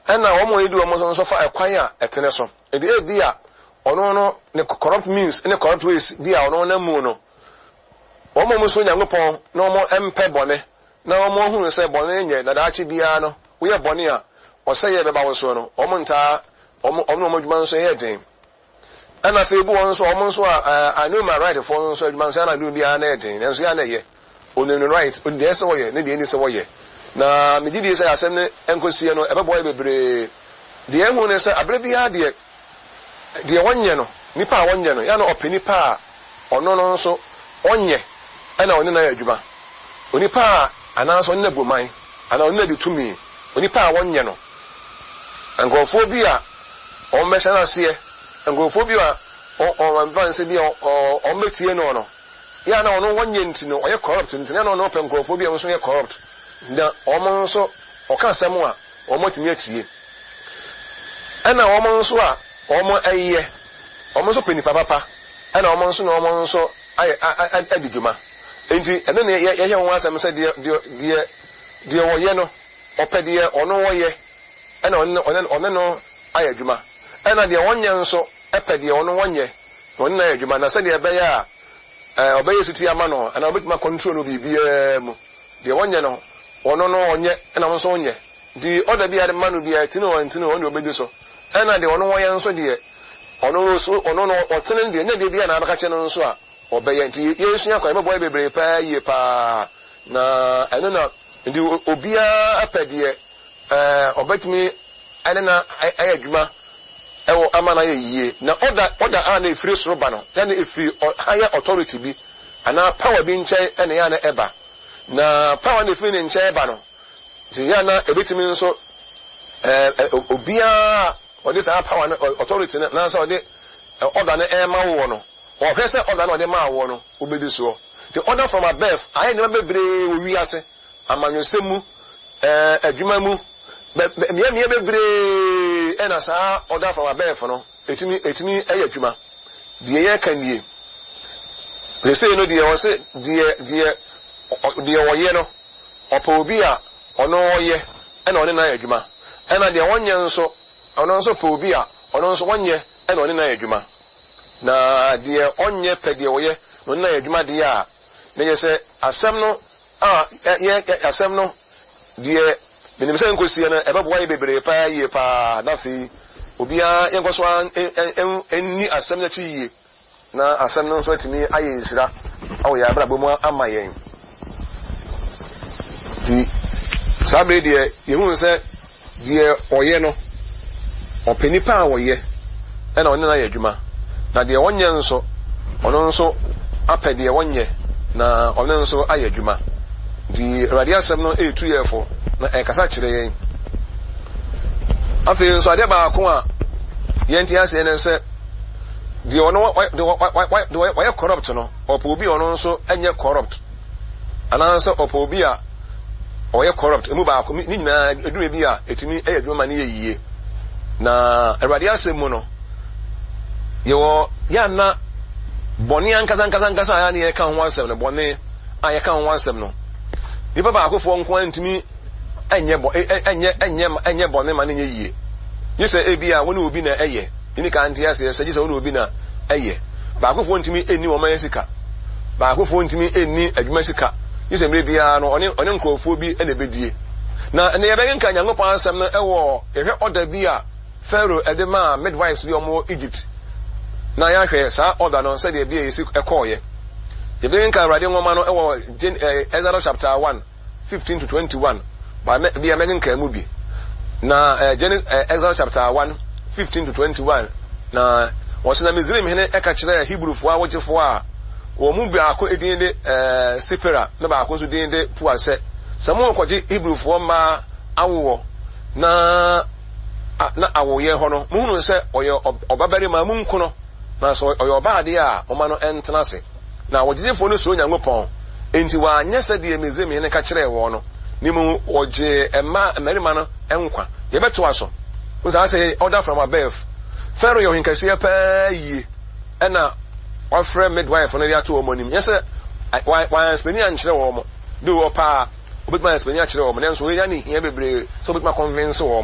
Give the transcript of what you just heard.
ɛna wɔn yi di wɔn nso fa ɛkwan a ɛtene so edi ebi a ɔno no ne corrupt means ne corrupt ways bi a ɔno na mu no wɔn mo so Nyankopɔn na wɔn ɛmpɛ bɔne na wɔn hunu sɛ bɔne nyɛ dadaakye biara no woyɛ bɔne a ɔsɛ yɛ bɛba wɔ so no wɔn ntaa wɔn adwuma nso yɛ den ɛna afei bu wɔn nso wɔn nso a anuma right fo nso adwuma nso ana do biara na yɛ den nanso yɛ ana yɛ onenu right on deɛ sɛ wɔyɛ ne deɛ ni sɛ wɔyɛ na megye die sɛ asɛm ne enkosie no ɛbɛbɔ bebree deɛ hu ne sɛ abere biara deɛ wɔnyɛ no nipa a wɔnyɛ no ya no ɔpɛ nipa a ɔno no nso ɔnyɛ ɛna ɔne na yɛ adwuma onipa a anaasɛ ɔne na boman ana ɔne na de tumi onipa a wɔnyɛ no nkurɔfoɔ bi a ɔmbɛhyɛ no aseɛ nkurɔfoɔ bi a ɔmba nsɛ bi a ɔmbɛtie no ya na ɔno wɔnyɛ nti no ɔyɛ corrupt nti na ɔno ɔpɛ nkurɔfoɔ bi a nso yɛ corrupt na ɔmo nso ɔka asɛm a ɔmo tumi atie ɛna ɔmo nso a ɔmo ɛyɛ ɔmo nso pɛ nipa papa ɛna ɔmo nso na ɔmo nso ayɛ adi dwuma enti ɛno na yɛyɛ wɔn asɛm sɛ deɛ wɔyɛ no ɔpɛ deɛ ɔno wɔyɛ ɛna ɔne no ayɛ adwuma ɛna deɛ wɔnyɛ nso ɛpɛ deɛ ɔno wɔnyɛ na ɔne no ayɛ adwuma na sɛdeɛ ɛbɛyɛ a ɔbɛyɛ siti ama no ɛna ɔbɛtumi control no biribiara mu deɛ wɔnyɛ no ɔno no ɔnyɛ ɛna ɔno nso ɔnyɛ di ɔda bi ade ma no bi a tini ɔne ɔbɛdi so ɛna deɛ ɔno wɔyɛ nso deɛ ɔno no ɔtene deɛ nyɛ deɛ bi a na abɛka kyɛ no nso a ɔbɛyɛ nti yɛsua kwan yɛbɛbɔ bebree paa yie paa na ɛno na nti obiara apɛ deɛ ɔbɛtumi ɛne na ayɛ adwuma ɛwɔ ama na yɛ yie na ɔda a na efiri soro ba no ya na efiri higher authority bi ana power bi nkyɛn ɛna ya na ɛba na power na efiri ne nkyɛn ɛba no nti ya na ebetumi nso obiara ɔde saa power na authority na nsa ɔde ɔda na ɛma wɔ no ɔhwɛ sɛ ɔda na ɔde ma wɔ no obedi soɔ the order from above ayɛ nneɛma bebree wɔ wiase amanyɔsɛm mu adwuma mu mmea bebree ɛna saa order from above no etimi ɛyɛ adwuma deɛ yɛ ka nie sɛ no deɛ wɔsɛ deɛ wɔyɛ no ɔpɛ obi a ɔno wɔyɛ ɛna ɔne na yɛ adwuma ɛna deɛ wɔnyɛ nso ɔno nso pɛ obi a ɔno nso wɔnyɛ ɛna ɔne na yɛ adwuma na deɛ ɔnyɛ pɛ deɛ wɔyɛ ɔne na yɛ adwuma deɛ a na yɛ sɛ asɛm no a yɛ asɛm no deɛ menim sɛ nkosie no ɛbɛboa yɛ bebree paa yie paa na afei obiara yɛnkɔ so ɛnni asɛm no akyi yie na asɛm no nso atumi ayɛ nhyira awɔ yɛ abrabɔ mu ama yɛn nti saa bere deɛ yɛhu sɛ deɛ ɔyɛ no ɔpɛ nipa a wɔyɛ ɛna ɔne na yɛ adwuma na deɛ wɔnyɛ nso ɔno nso apɛ deɛ wɔnyɛ na ɔno nso ayɛ adwuma nti awurade asɛm no ɛɛtu yɛfo na ɛkasa kyerɛ yɛn afei nso adeɛ baako a yɛnti asɛ ne sɛ deɛ ɔno wɔyɛ corrupt no ɔpɛ obi a ɔno nso ɛnyɛ corrupt anaasɛ ɔpɛ obi a ɔyɛ corrupt emu baako ne nyinaa adwuma bi a ɛtumi ɛyɛ adwuma ne yɛ yie na awurade asɛm mu no yɛwɔ yɛana bɔne ankasa a ne yɛka ho asɛm no bɔne a yɛka ho asɛm no nipa baakofoɔ nko antumi ɛnyɛ bɔne ma ne nyɛ yie gye sɛ ebi a wɔne obi na ɛyɛ ne ka nte aseɛ sɛ gye sɛ wɔne obi na ɛyɛ baakofoɔ ntumi ɛnni wɔn ayɛ sika baakofoɔ ntumi ɛnni adwuma sika gye sɛ mmerɛ biara no ɔne nkurɔfoɔ bi ɛna ɛbɛdie na ɛnna yɛbɛkenka Nyankopɔn asɛm no ɛwɔ ɛhwɛ ɔda bi a Pharaoh ɛde maa midwives bi ɔmo Egypt na yɛahwɛ saa ɔda no sɛdeɛ bi a yɛsi ɛkɔɔyɛ yɛbɛkenka Awurade nwoma no ɛwɔ Exodus chapter 1 15 to 21 ba bi a mɛkenka mu bi na Exodus chapter 1 15 to 21 na wɔsɛ na Misraim hene ɛka kyerɛ Hebrewfoɔ a wɔgyefoɔ a wɔn mu baako edin de Sipera na baako nso din de Pua sɛ mo nkɔgye Hebrewfoɔ mmaa awowɔ na awoyɛ hɔ no muhunu sɛ ɔyɛ ɔbabarima mu nko no na sɛ ɔyɛ ɔbaade a ɔma no ɛntena ase na wɔgyegyefoɔ no suro Nyankopɔn enti wɔanyɛ sɛ deɛ Misraim hene ka kyerɛɛ wɔn no ne mu wɔgye mmarima no nkwa yɛbɛtoa so wosaa sɛ order from above Pharaoh yɛ ɔhenkɛseɛ paa yie ɛna wɔafrɛ midwife no de ato wɔn anim nyɛ sɛ wɔanspani ankyerɛ wɔn mo de wɔ paa wobɛtumi anspani akyerɛ wɔn nanso wɔyɛ ne hia bebree sɛ wobɛtumi akɔnvince wɔn